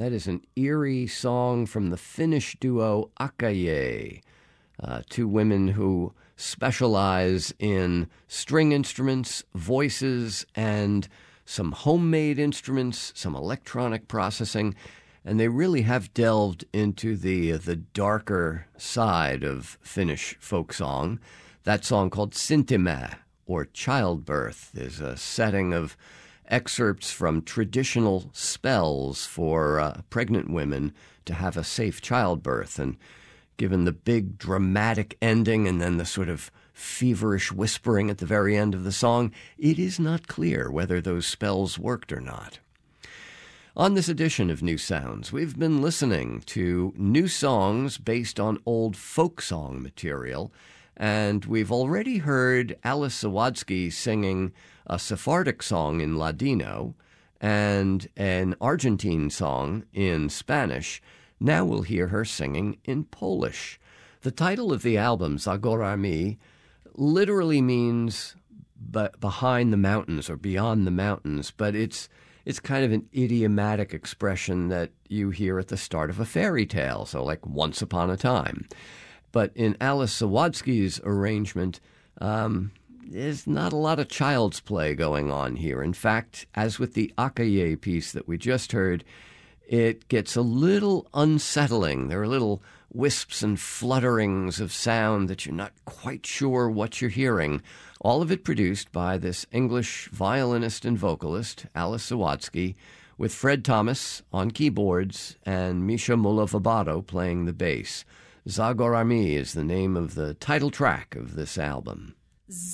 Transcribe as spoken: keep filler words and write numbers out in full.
That is an eerie song from the Finnish duo Akaye, uh, two women who specialize in string instruments, voices, and some homemade instruments, some electronic processing, and they really have delved into the uh, the darker side of Finnish folk song. That song called Syntimä, or Childbirth, is a setting of excerpts from traditional spells for uh, pregnant women to have a safe childbirth. And given the big dramatic ending and then the sort of feverish whispering at the very end of the song, it is not clear whether those spells worked or not. On this edition of New Sounds, we've been listening to new songs based on old folk song material, and we've already heard Alice Zawadzki singing a Sephardic song in Ladino and an Argentine song in Spanish. Now we'll hear her singing in Polish. The title of the album, Za Górami, literally means be- behind the mountains or beyond the mountains, but it's it's kind of an idiomatic expression that you hear at the start of a fairy tale, so like once upon a time. But in Alice Zawadzki's arrangement, um, there's not a lot of child's play going on here. In fact, as with the Akaye piece that we just heard, it gets a little unsettling. There are little wisps and flutterings of sound that you're not quite sure what you're hearing. All of it produced by this English violinist and vocalist, Alice Zawadzki, with Fred Thomas on keyboards and Misha Mulavabado playing the bass. Za Górami is the name of the title track of this album.